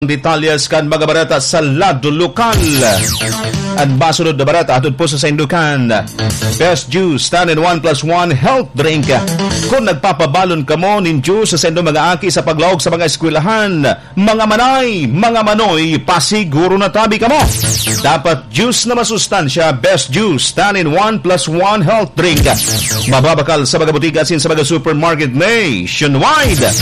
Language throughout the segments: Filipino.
Detalyas kan mga barata sa lado lokal. At masunod na barata atod po sa Indukan. Best Juice, 10+1 health drink. Kung nagpapabalon ka mo nin juice sa sendo mga aki sa paglaog sa mga eskwelahan, mga manay, mga manoy, pasiguro na tabi ka mo. Dapat juice na masustansya. Best Juice, 10+1 health drink. Mababakal sa mga butika sin sa mga supermarket nationwide.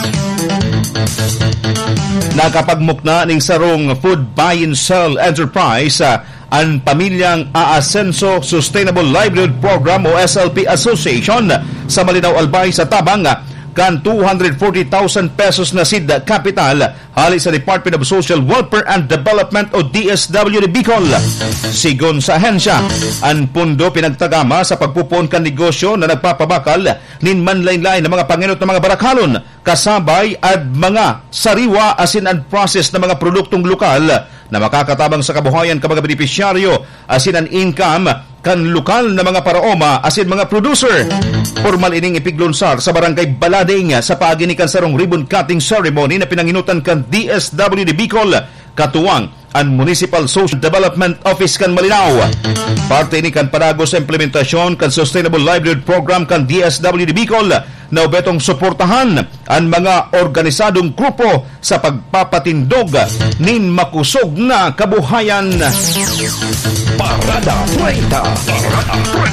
Nakapagmukna ning sarong Food Buy and Sell Enterprise ang Pamilyang Aasenso Sustainable Livelihood Program o SLP Association sa Malinaw Albay sa Tabang kan 240,000 pesos na seed capital hali sa Department of Social Welfare and Development o DSWD Bicol. Sigon sa ahensya, ang pundo pinagtagama sa pagpupuon kan negosyo na nagpapabakal nin manlain-lain ng mga panginot ng mga barakalon, kasabay at mga sariwa asin and process na mga produktong lokal na makakatabang sa kabuhayan ka mga benepisyaryo asin ang income kan lokal na mga paraoma asin mga producer. Formal ining ipiglonsar sa Barangay Balading sa paaginikan sarong ribbon cutting ceremony na pinanginutan kan DSWD Bicol katuwang ang Municipal Social Development Office kan Malinaw. Parte ini kan panago sa implementasyon kan Sustainable Livelihood Program kan DSWD Bicol na ubetong suportahan ang mga organisadong grupo sa pagpapatindog nin makusog na kabuhayan. Parada 30. Parada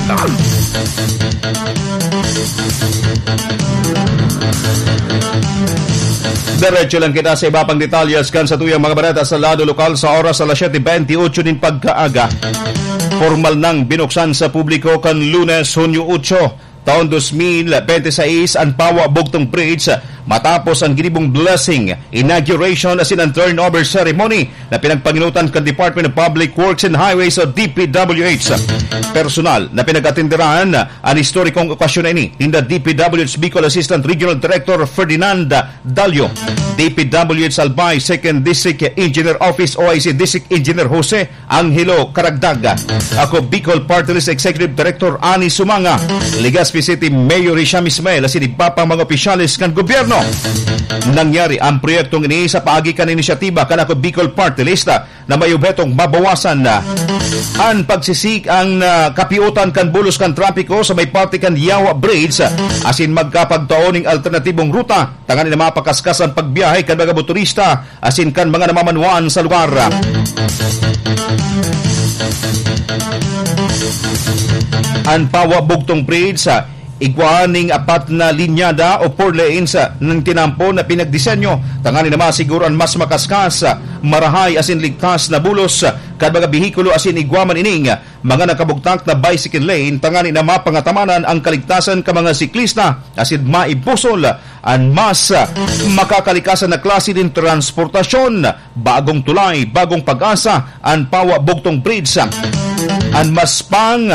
30. Diretso lang kita sa iba pang detalyas kan sa tuyang mga barata sa lado lokal sa oras sa 7:28 din pagkaaga. Formal nang binuksan sa publiko kan Lunes, Hunyo 8, taon 2026 ang Pawa Bugtong Bridge matapos ang ginibong blessing, inauguration asin ang turnover ceremony na pinagpanginutan kan Department of Public Works and Highways o DPWH. Personal na pinag-atinderahan ang historikong okasyon na ini hinda DPWH Bicol Assistant Regional Director Ferdinand Dalio, DPWH Albay 2nd District Engineer Office OIC District Engineer Jose Angelo Karagdag, ako Bicol Party List Executive Director Ani Sumanga, Legazpi City Mayor Hisham Ismail asin ipapang mga opisyalis kan gobyerno. Nangyari ang proyektong ini sa paagi kan inisyatiba kan ako Bicol Party List na may ubetong mabawasan ang pagsisik ang kapiutan kan bulos kan trapiko sa may parte kan Yawa Bridge asin magkapagtaoning alternatibong ruta tangan na mapakaskasan pagbiyahe kan mga motorista asin kan mga namamanwan sa lugar. Ang Pawa Bugtong Bridge igwaning apat na linyada o 4 lanes ng tinampo na pinagdisenyo tangani na masiguran mas makaskas, marahay asin ligtas na bulos kad mga bihikulo asin igwaman ining mga nakabugtak na bicycle lane tangani na mapangatamanan ang kaligtasan ka mga siklista asin maibusol ang mas makakalikasan na klase din transportasyon. Bagong tulay, bagong pag-asa ang Pawa Bugtong Bridge ang mas pang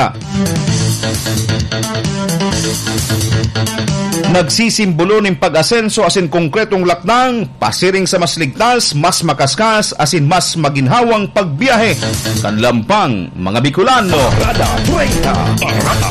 nagsisimbolo ng pag-asenso asin konkretong laknang pasiring sa mas ligtas, mas makaskas asin mas maginhawang pagbiyahe kan lampang mga Bicolano. Parada 30. Parada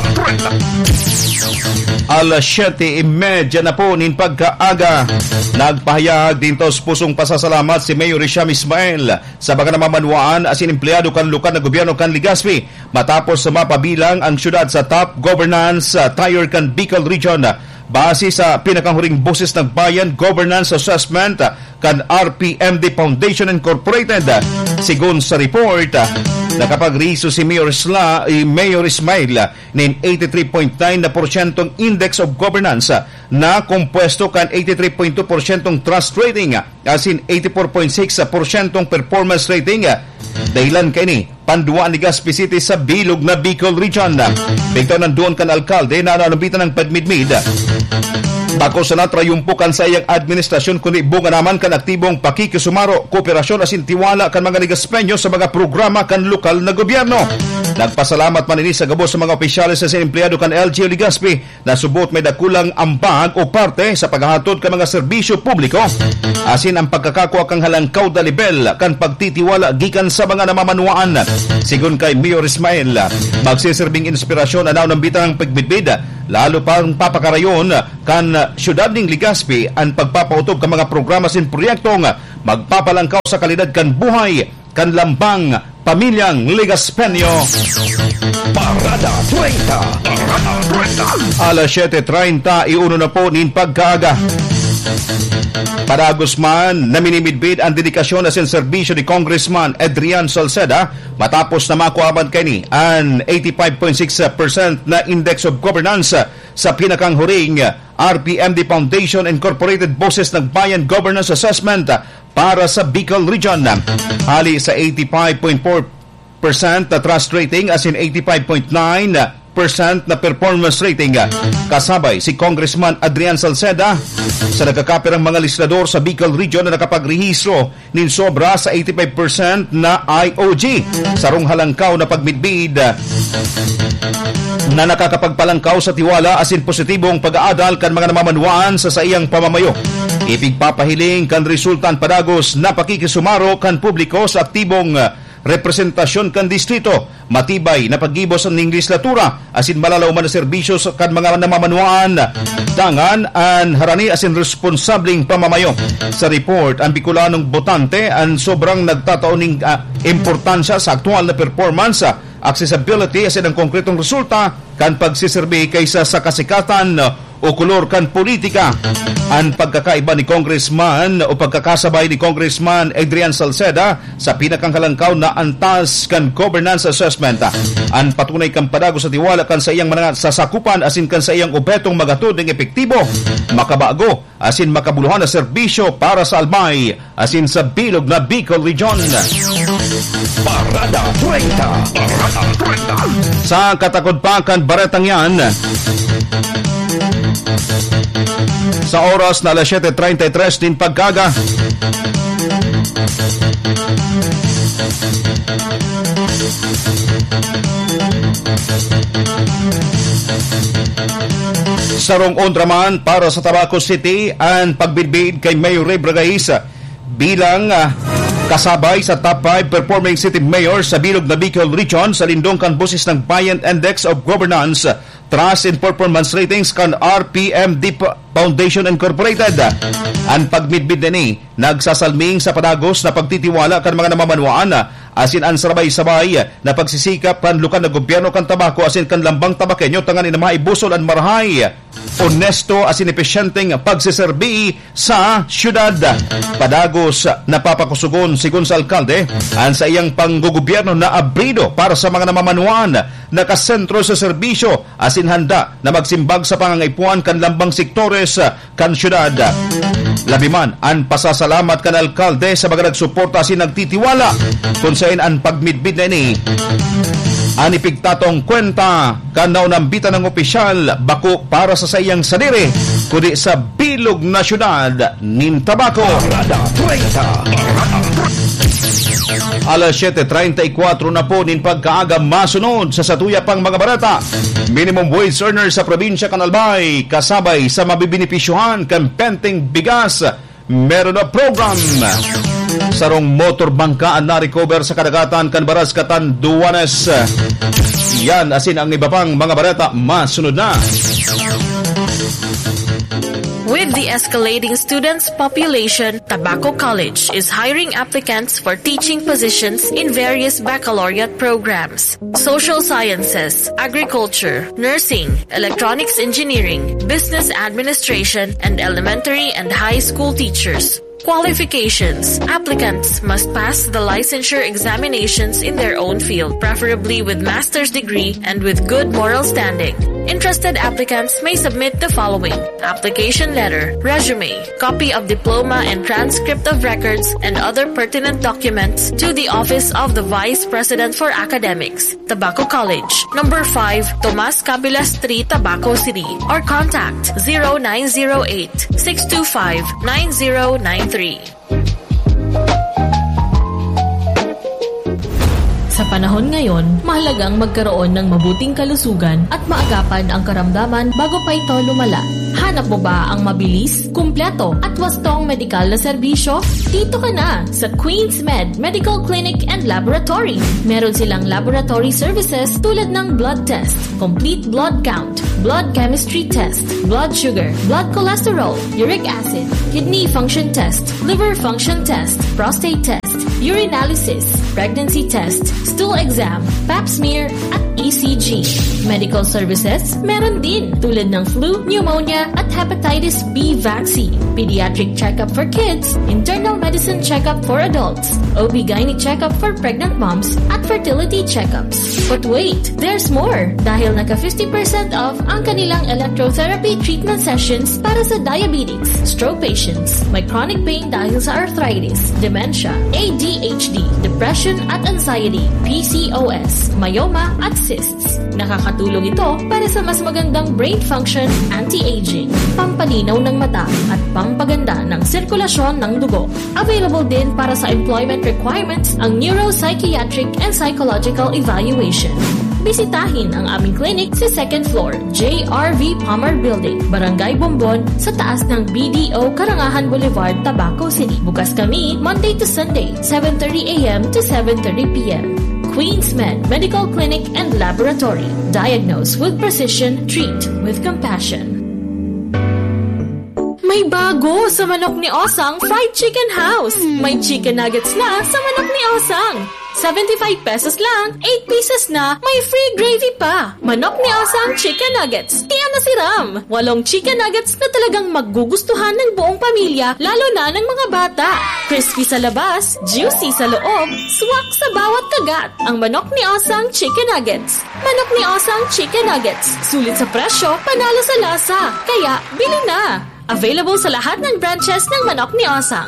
30. Alas 7:30 na po nin pagkaaga. Nagpahayag din tos pusong pasasalamat si Mayor Hisham Ismail sa mga namamanwaan asin empleyado kan lokal na gobyerno kan Legazpi matapos sa mapabilang ang syudad sa top governance tier kan Bicol Region base sa pinakahuring boses ng bayan governance assessment kan RPMD Foundation Incorporated. Sigun sa report, nakapagriso si Mayor Ismail ng 83.9% index of governance na kompuesto kan 83.2% trust rating asin 84.6% performance rating. Dahilan kini panduan ni Legazpi City sa bilog na Bicol Region. Bigtaw nandoon kan alkalde na nalambitan ng padmidmid. Bako sa natrayumpukan sa iyang administrasyon kundi bunga naman kan aktibong pakikisumaro, kooperasyon asin tiwala kan mga Legazpeño sa mga programa kan lokal na gobyerno. Nagpasalamat man ini sa gabos sa mga opisyalis sa empleyado kan LGU Legazpi na subot may dakulang ambag o parte sa paghahatod kan mga serbisyo publiko asin ang pagkakakuha kang halangkaw da level kan pagtitiwala gikan sa mga namamanwaan. Sigun kay Mayor Ismail, magsiserving inspirasyon anaw ng bitang pagmitbid lalo pang papakarayon kan syudad ning Legazpi ang pagpapautob ka mga programa sin proyektong magpapalangkaw sa kalidad kan buhay kan lambang pamilyang Legaspenyo. Parada 30. Parada 30. Alas 7:30 iuno na po nin pagkaaga. Para Guzman na minimidbid ang dedikasyon na serbisyo ni Congressman Adrian Salceda matapos na makuaban kini ang 85.6% na Index of Governance sa pinakang huring RPMD Foundation Incorporated Boses ng Bayan Governance Assessment para sa Bicol Region. Hali sa 85.4% na trust rating as in 85.9% na performance rating. Kasabay si Congressman Adrian Salceda sa nagkakapirang mga legislador sa Bicol Region na nakapagrehistro nin sobra sa 85% na IOG. Sarong halangkaw na pagmidbid na nakakapagpalangkaw sa tiwala asin positibong pag-aadal kan mga namamanwaan sa saiyang pamamayo. Ipigpapahiling kan resultan padagos na pakikisumaro kan publiko sa aktibong representasyon kan distrito, matibay na paggibos ng legislatura asin malalaw man na serbisyo sa kan mga namamanwaan, dangan an harani asin responsabling pamamayo. Sa report, ang Bicolanong botante ang sobrang nagtataon ng importansya sa aktual na performance, accessibility asin ang konkretong resulta kan pagsiserbi kaysa sa kasikatan o kulor kan politika. Ang pagkakaiba ni Congressman o pagkakasabay ni Congressman Adrian Salceda sa pinakang halangkaw na antas kan governance assessment. Ang patunay kan padago sa tiwala kan sa iyang mga sasakupan asin kan sa iyang obetong magatod ng epektibo, makabago asin makabuluhan na serbisyo para sa Albay asin sa bilog na Bicol Region. Parada 30. Parada 30. Sa katakod-pakan baretang yan, sa oras na alas 7:33 din pagkaga, sarong ondraman para sa Tabaco City ang pagbidbid kay Mayor Ray Bragais bilang kasabay sa top 5 performing city mayor sa bilog na Bicol Region sa lindong kan boses ng Bayan Index of Governance Trust and Performance Ratings kan RPMD Foundation Incorporated. Ang pagmidbid ni nagsasalming sa padagos na pagtitiwala kan mga namamanwaan asin ang sabay-sabay na pagsisikap kan lukan na gobyerno kan Tabaco asin kan lambang tabakenyo tangan ina maibusol ang marahay, honesto asin epesyenteng pagsiserbi sa syudad. Padagos napapakusugon sigon sa alkalde ang sa iyang panggugobyerno na abrido para sa mga namamanwaan, nakasentro sa serbisyo asin handa na magsimbag sa pangangaipuan kan lambang sektores kan syudad. Labiman ang pasasalamat kan alkalde sa mga nagsuporta asin nagtitiwala kung saan ang pagmidbid na ini ang ipigtatong kwenta kan naunambitan ng opisyal bako para sa sayang sadiri kundi sa bilog na syudad nin Tabaco. Alas 7:34 na po nin pagkaaga masunod sa satuya pang mga barata. Minimum wage earner sa probinsya kan Albay kasabay sa mabibinipisyuhan kan penteng bigas meron na program. Sarong motor bangkaan na recover sa kadagatan kan Baras Catanduanes. Yan asin ang iba pang mga barata masunod na. With the escalating students' population, Tabaco College is hiring applicants for teaching positions in various baccalaureate programs: social sciences, agriculture, nursing, electronics engineering, business administration, and elementary and high school teachers. Qualifications: applicants must pass the licensure examinations in their own field, preferably with master's degree and with good moral standing. Interested applicants may submit the following: application letter, resume, copy of diploma and transcript of records, and other pertinent documents to the Office of the Vice President for Academics, Tabaco College, number 5, Tomas Cabila Street, Tabaco City, or contact 0908-625-9093. Sa panahon ngayon, mahalagang magkaroon ng mabuting kalusugan at maagapan ang karamdaman bago pa ito lumala. Hanap mo ba ang mabilis, kumpleto at wastong medikal na serbisyo? Dito ka na sa Queen's Med Medical Clinic and Laboratory. Meron silang laboratory services tulad ng blood test, complete blood count, blood chemistry test, blood sugar, blood cholesterol, uric acid, kidney function test, liver function test, prostate test, urinalysis, pregnancy test, stool exam, pap smear, at ECG. Medical services, meron din tulad ng flu, pneumonia, at hepatitis B vaccine, pediatric checkup for kids, internal medicine checkup for adults, OB-GYN checkup for pregnant moms, at fertility checkups. But wait, there's more! Dahil naka 50% off ang kanilang electrotherapy treatment sessions para sa diabetics, stroke patients, may chronic pain dahil sa arthritis, dementia, ADHD, depression at anxiety, PCOS, myoma at cysts. Nakakatulong ito para sa mas magandang brain function, anti-aging, pampalinaw ng mata at pampaganda ng sirkulasyon ng dugo. Available din para sa employment requirements ang neuropsychiatric and psychological evaluation. Bisitahin ang aming clinic sa 2nd floor, JRV Palmer Building, Barangay Bombon, sa taas ng BDO Karangahan Boulevard, Tabaco City. Bukas kami Monday to Sunday, 7:30 a.m. to 7:30 p.m. Queen's Med Medical Clinic and Laboratory. Diagnose with precision, treat with compassion. May bago sa Manok ni Osang Fried Chicken House. May chicken nuggets na sa Manok ni Osang. 75 pesos lang, 8 pieces na, may free gravy pa. Manok ni Osang Chicken Nuggets. Iyan na si Ram. 8 chicken nuggets na talagang magugustuhan ng buong pamilya, lalo na ng mga bata. Crispy sa labas, juicy sa loob, swak sa bawat kagat. Ang Manok ni Osang Chicken Nuggets. Manok ni Osang Chicken Nuggets. Sulit sa presyo, panalo sa lasa. Kaya, bili na. Available sa lahat ng branches ng Manok ni Osang.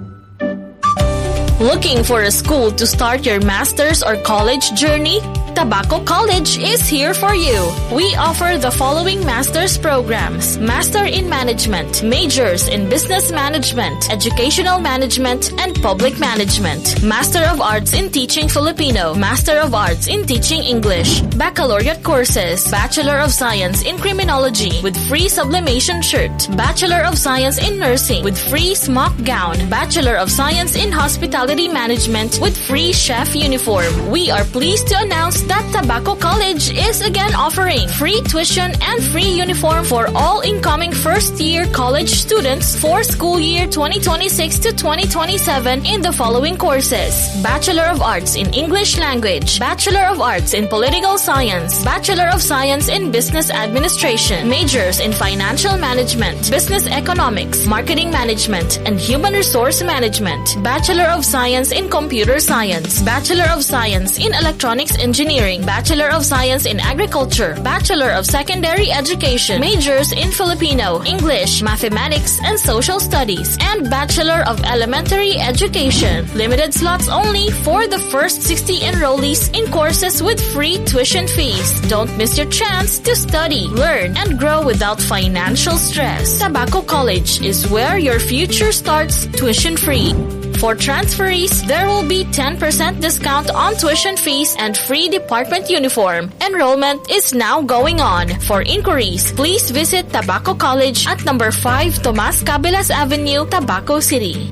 Looking for a school to start your master's or college journey? Tabaco College is here for you. We offer the following master's programs: Master in Management, Majors in Business Management, Educational Management, and Public Management, Master of Arts in Teaching Filipino, Master of Arts in Teaching English, Baccalaureate courses, Bachelor of Science in Criminology with free sublimation shirt, Bachelor of Science in Nursing with free smock gown, Bachelor of Science in Hospitality Management with free chef uniform. We are pleased to announce that Tabaco College is again offering free tuition and free uniform for all incoming first-year college students for school year 2026 to 2027 in the following courses: Bachelor of Arts in English Language, Bachelor of Arts in Political Science, Bachelor of Science in Business Administration, Majors in Financial Management, Business Economics, Marketing Management, and Human Resource Management, Bachelor of Science in Computer Science, Bachelor of Science in Electronics Engineering, Bachelor of Science in Agriculture, Bachelor of Secondary Education, Majors in Filipino, English, Mathematics, and Social Studies, and Bachelor of Elementary Education. Limited slots only for the first 60 enrollees in courses with free tuition fees. Don't miss your chance to study, learn, and grow without financial stress. Tabaco College is where your future starts tuition-free. For transferees, there will be 10% discount on tuition fees and free department uniform. Enrollment is now going on. For inquiries, please visit Tabaco College at number 5 Tomas Cabelas Avenue, Tabaco City.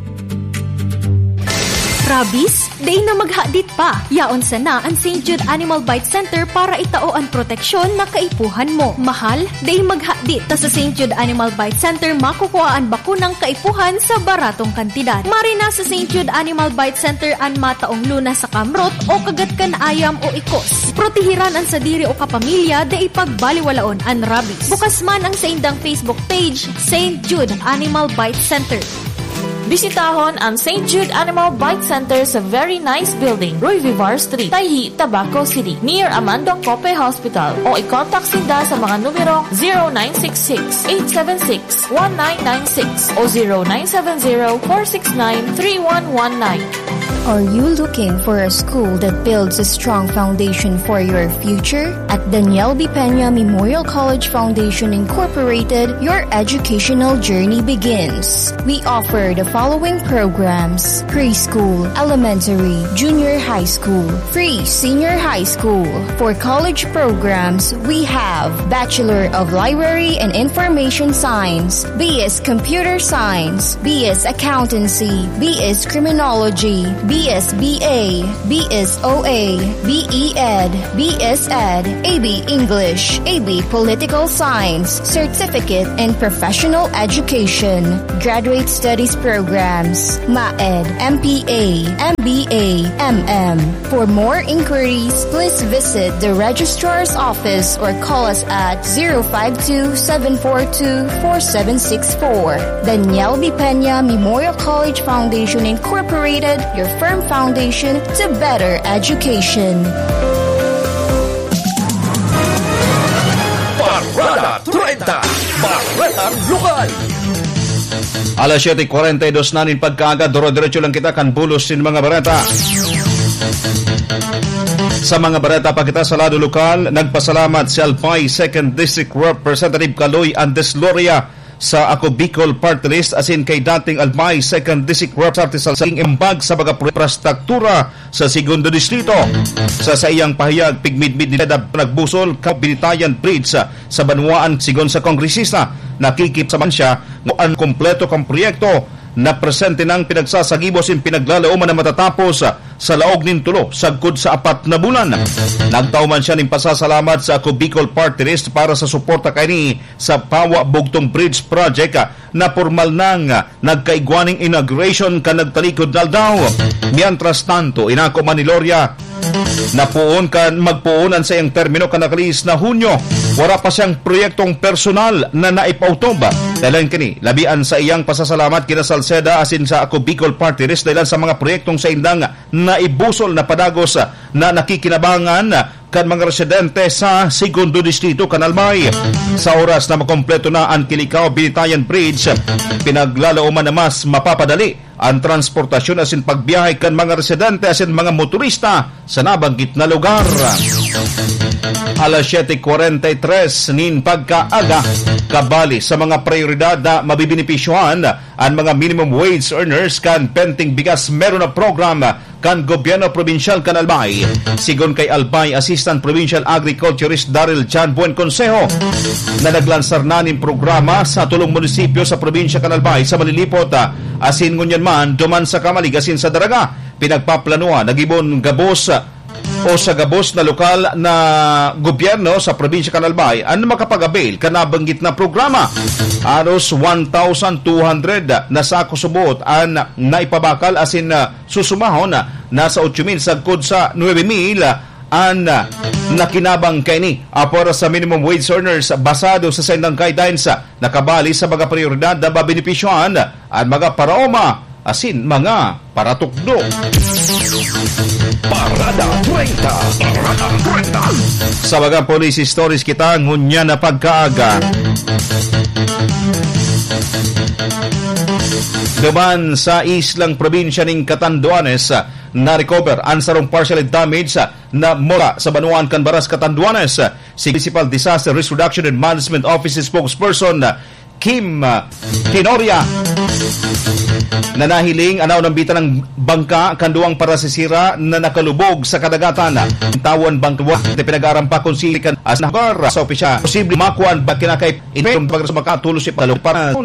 Rabies? Day na maghadit pa. Yaon sana ang St. Jude Animal Bite Center para itao ang proteksyon na kaipuhan mo. Mahal? Day maghadit ta sa St. Jude Animal Bite Center makukuha ang bakunang kaipuhan sa baratong kantidad. Marina sa St. Jude Animal Bite Center ang mataong luna sa kamrot o kagat kan ayam o ikos. Protehiran ang sadiri o kapamilya da ipagbaliwalaon ang rabies. Bukas man ang sa indang Facebook page, St. Jude Animal Bite Center. Bisitahon ang St. Jude Animal Bite Center sa very nice building, Roy Vivar Street, Tayhi, Tabaco City, near Amando Cope Hospital. O i-contact sinda sa mga numero 0966-876-1996 o 0970-469-3119. Are you looking for a school that builds a strong foundation for your future? At Daniel B. Peña Memorial College Foundation Incorporated, your educational journey begins. We offer the following programs: preschool, elementary, junior high school, free senior high school. For college programs, we have Bachelor of Library and Information Science, BS Computer Science, BS Accountancy, BS Criminology, BS-BA, BS-OA, BE-Ed, BS-Ed, AB English, AB Political Science, Certificate in Professional Education, Graduate Studies Programs, MAED, MPA, MBA, MM. For more inquiries, please visit the Registrar's Office or call us at 052-742-4764. Daniel B. Peña Memorial College Foundation Incorporated, your firm foundation to better education. Parada 30, Baratang Lokal. Alas 7:42 na nin pagkaaga, doro-diretso lang kita kan bulos sin mga barata. Sa mga barata pa kita sa lado lokal, nagpasalamat si Albay 2nd District Representative Kaloy Andesloria sa Ako Bicol Party List asin kay dating Albay 2nd District Representative sa sing imbag sa mga infrastruktura sa segundo distrito. Sa iyang pahayag, pigmidmid nila nagbusol Kabinitayan Bridge sa Banwaan sigon sa kongresista. Nakikip sa man siya noon kompleto kang proyekto na presente ng pinagsasagibos in pinaglalauman na matatapos sa laog nin tulo sagkod sa 4 na bulan. Nagtauman siya ng pasasalamat sa Ako Bicol Party List para sa suporta kani sa Pawa Bugtong Bridge Project na formal nang nagkaigwaning inauguration ka nagtalikod na daw. Mientras tanto, inako Maniloria magpuunan sa iyang termino kanakalis na Hunyo. Wala pa siyang proyektong personal na naipautob. Dahil kini, labian sa iyang pasasalamat kina Salceda asin sa Ako Bicol Party List dahil sa mga proyektong sa indang naibusol na padagos na nakikinabangan kan mga residente sa segundo distrito Kanalmay. Sa oras na makompleto na ang Kilikao-Binitayan Bridge, pinaglalauman na mas mapapadali ang transportasyon asin pagbiyahe kan mga residente asin mga motorista sa nabanggit na lugar. Alas 7:43 nin pagkaaga, kabali sa mga prioridad na mabibinipisyuhan ang mga minimum wage earners kan penting bigas meron na program kan Gobyerno Provincial Kanalmay. Sigon kay Albay Assistant Provincial Agriculturist Daryl Chan Buen Consejo na naglansar na nin programa sa tulong munisipyo sa Probinsya Kanalmay sa malilipot asin ngunyan man duman sa Kamalig asin sa Daraga. Pinagpaplanuan nagibon gabos o sa gabos na lokal na gobyerno sa Probinsya Kanalmay ang makapag-avail kanabanggit na programa. Anos 1,200 na sako subuot ang naipabakal asin susumahon nasa 8,000 sagkod sa 9,000 ang nakinabang kaini para sa minimum wage earners basado sa sendang guidelines nakabali sa mga prioridad na mabinipisyuhan ang mga paraoma asin mga paratukdo. Parada 30, Parada 30. Sa mga police stories kita ngunya na pagkaaga. Duman sa islang probinsya ng Catanduanes, na-recover ang sarong partially damaged na mula sa Banuan, Canbaras, Catanduanes. Si Municipal Disaster Risk Reduction and Management Office spokesperson Kim Tenoria na nahiling anaw ng bita ng bangka kanduang para sisira na nakalubog sa kadagatan. Tawan bangka na pinag-aarampa kung silikan as nagar sa opisya. Posible makuan ba kinakay inpong pag makatulo si Palupara.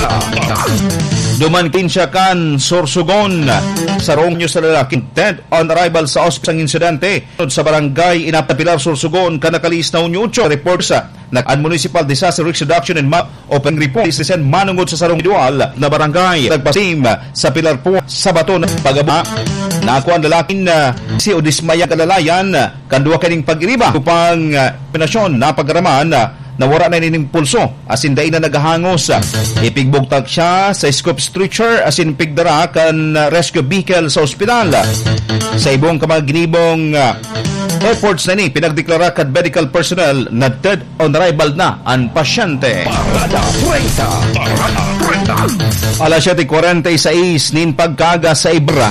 Duman kinsya kan Sorsogon sa rong news sa lalaking dead on arrival sa ospital ng insidente sa barangay Inaptapilar, Sorsogon kanakalis na unyo 8 reports ang Municipal Disaster Risk Reduction and Open Report isisen manungod sa sarong dual na barangay nagpasim sa Pilar po sa bato ng pagaba na ako ang lalaking si Odismaya kalalayan kanduwa kaning pag-iriba upang pinasyon na paggaraman na wala na nining pulso asin dain na nagahangos. Ipigbugtag siya sa scope stretcher asin pigdara kan rescue vehicle sa ospital. Sa ibong kamaginibong efforts na ni pinagdeklara kad medical personnel na dead on arrival na ang pasyente. Parada 30, Parada 30. Alas 7:46 nin pagkaga sa Ibra.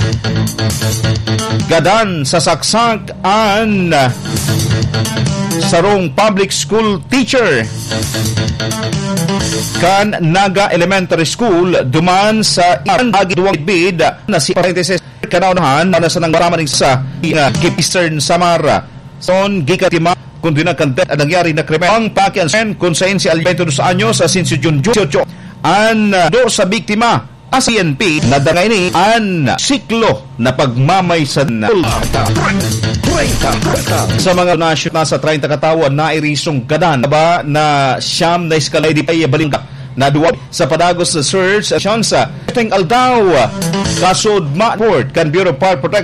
Gadan sa saksakan sarong public school teacher kan Naga Elementary School duman sa duwang bid na si parenthesis kanaunahan na sa nang maramaning sa Eastern Samara. Son gigatima kundi na kandet ang nangyari na krimen ang pakiansen kung saan si Alberto 2 anyos sa Sinso Junjun an do sa biktima ACNP na dangay ni an siklo na pagmamaysan sa mga nasyon na sa 30 katawan na irisong gadan ba na siyam na iskalay di pa balingkak na duwa sa padagos sa search at sa ting aldaw kasod maport kan Bureau of Fire Protection